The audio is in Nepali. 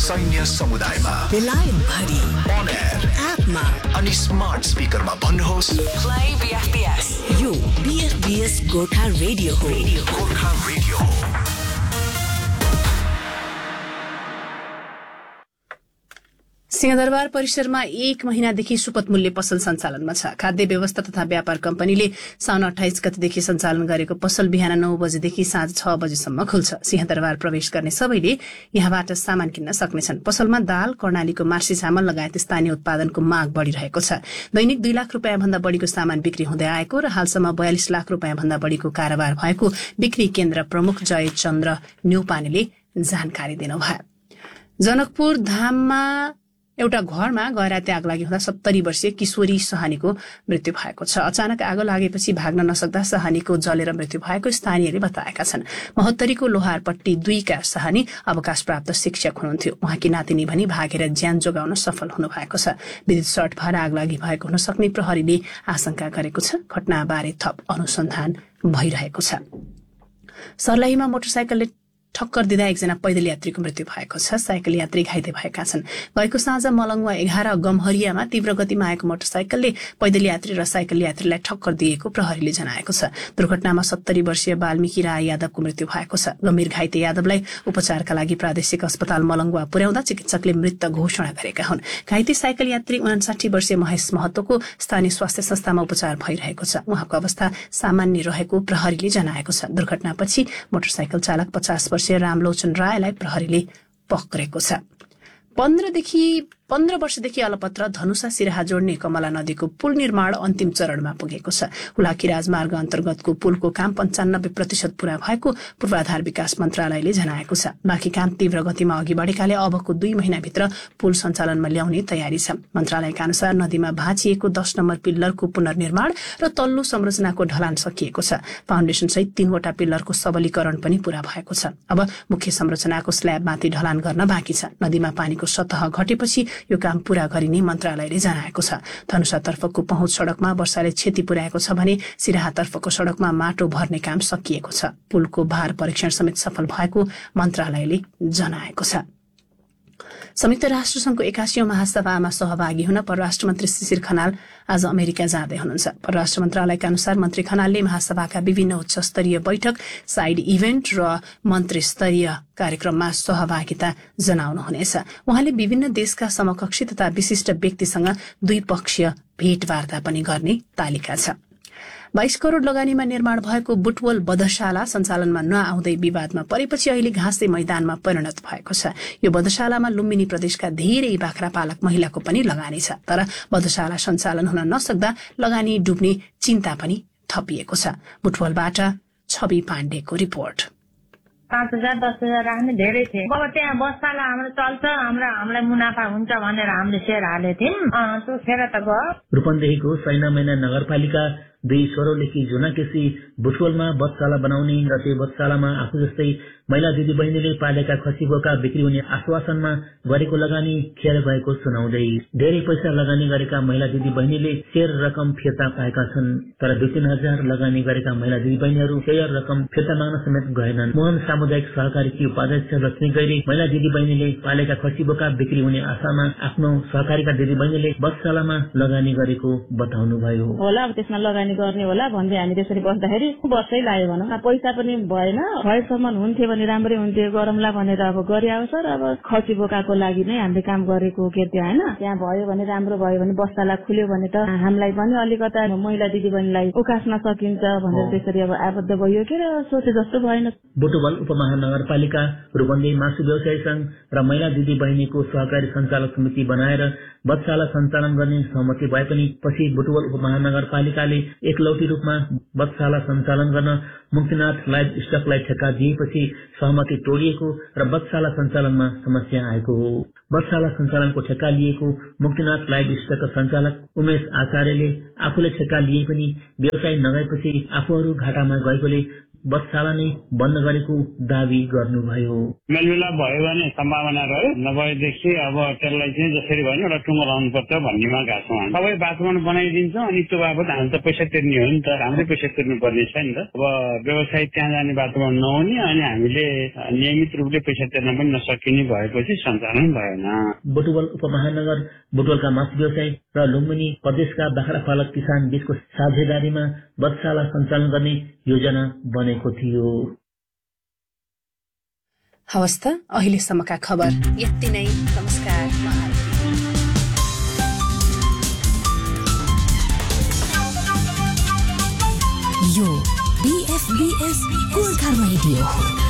सैन्य समुदायमा, बेलायत भरि, on air, एपमा अनि स्मार्ट स्पिकरमा भन्नुहोस् प्ले बीएफबीएस। यो बीएफबीएस गोर्खा रेडियो हो। गोर्खा रेडियो हो। सिंहदरबार परिसरमा 1 महिनादेखि सुपथ मूल्य पसल सञ्चालनमा छ। खाद्य व्यवस्था तथा व्यापार कम्पनीले साउन 28 गतेदेखि सञ्चालन गरेको पसल बिहान 9 बजेदेखि साँझ 6 बजेसम्म खुल्छ। सिंहदरबार प्रवेश गर्ने सबैले यहाँबाट सामान किन्न सक्नेछन्। पसलमा दाल, कर्णालीको मार्सी चामल लगायत स्थानीय उत्पादनको माग बढ़िरहेको छ। दैनिक 2 लाख रुपियाँ भन्दा बढ़ीको सामान बिक्री हुँदै आएको र हालसम्म 42 लाख रुपियाँ भन्दा बढ़ीको कारोबार भएको बिक्री केन्द्र प्रमुख जय चन्द्र न्यौपानेले जानकारी दिनुभयो। जनकपुर धाममा एउटा घरमा गैराते आग लागि हुँदा 70 वर्षीय किशोरी सहानीको मृत्यु भएको छ। अचानक आगो लागेपछि भाग्न नसक्दा सहानीको जलेर मृत्यु भएको स्थानीयले बताएका छन्। महोत्तरीको लोहारपट्टी 2 का सहानी अवकाश प्राप्त शिक्षक हुनुहुन्थ्यो। उहाँकी नातिनी भनी भागेर ज्यान जोगाउन सफल हुनुभएको छ। विद्युत सर्ट भएर आग लागि भएको हुन सक्ने प्रहरीले आशंका गरेको छ। घटनाबारे थप अनुसन्धान भइरहेको छ। सर्लाहीमा मोटरसाइकलले ठक्कर दिँदा एकजना पैदल यात्रीको मृत्यु भएको छ। साइकल यात्री घाइते भएका छन्। गएको साँझ मलङ्गवा 11 गम्हरियामा तीव्र गतिमा आएको मोटरसाइकलले पैदल यात्री र साइकल यात्रीलाई ठक्कर दिएको प्रहरीले जनाएको छ। दुर्घटनामा 70 वर्षीय वाल्मीकि राय यादवको मृत्यु भएको छ। गम्भीर घाइते यादवलाई उपचारका लागि प्रादेशिक अस्पताल मलङ्गवा पुर्याउँदा चिकित्सकले मृत घोषणा गरेका हुन्। घाइते साइकल यात्री 59 वर्षीय महेश महतोको स्थानीय स्वास्थ्य संस्थामा उपचार भइरहेको छ। उहाँको अवस्था सामान्य रहेको प्रहरीले जनाएको छ। दुर्घटनापछि मोटरसाइकल चालक 50 वर्षीय रामलोचन रायलाई प्रहरीले पक्रेको छ। 15 वर्षदेखि अलपत्र धनुषा सिराहा जोड्ने कमला नदीको पुल निर्माण अन्तिम चरणमा पुगेको छ। हुलाकी राजमार्ग अन्तर्गतको पुलको काम 95% पूरा भएको पूर्वाधार विकास मन्त्रालयले जनाएको छ। बाँकी काम तीव्र गतिमा अघि बढेकाले अबको 2 महिनाभित्र पुल सञ्चालनमा ल्याउने तयारी छ। मन्त्रालयका अनुसार नदीमा भाँचिएको 10 नम्बर पिल्लरको पुनर्निर्माण र तल्लो संरचनाको ढलान सकिएको छ। फाउन्डेसन सहित 3 वटा पिल्लरको सबलीकरण पनि पूरा भएको छ। अब मुख्य संरचनाको स्ल्याबमाथि ढलान गर्न बाँकी छ। नदीमा पानीको सतह घटेपछि यो काम पूरा गरिने मन्त्रालयले जनाएको छ। धनुषातर्फको पहुँच सड़कमा वर्षाले क्षति पुर्याएको छ भने सिराहातर्फको सड़कमा माटो भर्ने काम सकिएको छ। पुलको भार परीक्षण समेत सफल भएको मन्त्रालयले जनाएको छ। संयुक्त राष्ट्र संघको 81औं महासभामा सहभागी हुन परराष्ट्र मन्त्री शिशिर खनाल आज अमेरिका जाँदै हुनुहुन्छ। परराष्ट्र मन्त्रालयका अनुसार मन्त्री खनालले महासभाका विभिन्न उच्च स्तरीय बैठक, साइड इभेन्ट र मन्त्री स्तरीय कार्यक्रममा सहभागिता जनाउनुहुनेछ। उहाँले विभिन्न देशका समकक्षी तथा विशिष्ट व्यक्तिसँग द्विपक्षीय भेटवार्ता पनि गर्ने तालिका छ। 22 करोड़ लगानीमा निर्माण भएको बुटवल बधशाला सञ्चालनमा नआउँदै विवादमा परेपछि अहिले घाँसे मैदानमा परिणत भएको छ। यो बधशालामा लुम्बिनी प्रदेशका धेरै बाख्रा पालक महिलाको पनि लगानी छ। तर बधशाला सञ्चालन हुन नसक्दा लगानी डुब्ने चिन्ता पनि थपिएको छ। बुटवलबाट छवि पाण्डेको रिपोर्ट। 5,000 10,000 राख्ने धेरै थिए। अब त्यहाँ बस्साला हाम्रो चल्छ, हामीलाई मुनाफा हुन्छ भनेर हामीले शेयर हालेको थियौँ। त्यो खेर त गयो। रूपन्देहीको सैनामैना नगरपालिका 2 स्वरोलेखी जुनाकेसी बुटवलमा बधशाला बनाउने र त्यो बधशालामा आफू जस्तै महिला दिदी बहिनीले पालेका खसी बोका बिक्री हुने आश्वासनमा गरेको लगानी खेर गएको सुनाउँदै धेरै पैसा लगानी गरेका महिला दिदी बहिनीले शेयर रकम फिर्ता पाएका छन्। तर 2-3 हजार लगानी गरेका महिला दिदी बहिनीहरू शेयर रकम फिर्ता माग्न समेत गएनन्। मोहन सामुदायिक सहकारीकी उपाध्यक्ष लक्ष्मी गैरी महिला दिदी बहिनीले पालेका खसी बोका बिक्री हुने आशामा आफ्नो सहकारीका दिदी बहिनीले बधशालामा लगानी गरेको बताउनुभयो। होला अब त्यसमा लगानी गर्ने होला भन्दै हामी त्यसरी बस्दाखेरि वर्षै लाग्यो भनौँ। पैसा पनि भएन, भएसम्म हुन्थ्यो भने राम्रै हुन्थ्यो, गरौँला भनेर अब गरिआयो सर। अब खसी बोकाको लागि नै हामीले काम गरेको के त्यो होइन। त्यहाँ भयो भने राम्रो भयो भने बस्ताला खुल्यो भने त हामीलाई पनि अलिकता महिला दिदीबहिनीलाई उकास्न सकिन्छ भनेर त्यसरी अब आबद्ध भयो के सोचे जस्तो भएन। बुटवल उपमहानगरपालिका रूपन्देही मासु व्यवसायी संघ र महिला दिदी बहिनीको सहकारी सञ्चालक समिति बनाएर बधशाला सञ्चालन गर्ने सहमति भए पनि पछि बुटवल उपमहानगरपालिकाले एकलौटी रूपमा बधशाला सञ्चालन गर्न मुक्तिनाथ लाइभ स्टकलाई ठेक्का दिएपछि सहमति तोडिएको र बधशाला सञ्चालनमा समस्या आएको हो। बधशाला सञ्चालनको ठेक्का लिएको मुक्तिनाथ लाइभ स्टकका सञ्चालक उमेश आचार्यले आफूले ठेक्का लिए पनि व्यवसाय नगएपछि आफूहरू घाटामा गएकोले बधशाला नै बन्द गरेको दावी गर्नुभयो। मेलमिलाप भयो भने सम्भावना रह्यो, नभएदेखि अब त्यसलाई चाहिँ जसरी भयो एउटा टुङ्गो लाउनु पर्छ भन्नेमा गएको छौँ। सबै वातावरण बनाइदिन्छौँ अनि त्यो बाबत हामी त पैसा तिर्ने हो नि त, हाम्रै पैसा तिर्नु पर्ने छ नि त। अब व्यवसाय त्यहाँ जाने वातावरण नहुने अनि हामीले नियमित रूपले पैसा तिर्न पनि नसकिने भएपछि सञ्चालन भएन। बुटवल उपमहानगर, बुटवलका मासु व्यवसायी र लुम्बिनी प्रदेशका बाख्रा पालक किसान बीचको साझेदारीमा बधशाला सञ्चालन गर्ने योजना बनेको थियो। हवस् त, अहिलेसम्मका खबर यति नै। नमस्कार। यो BFBS गोर्खा रेडियो हो।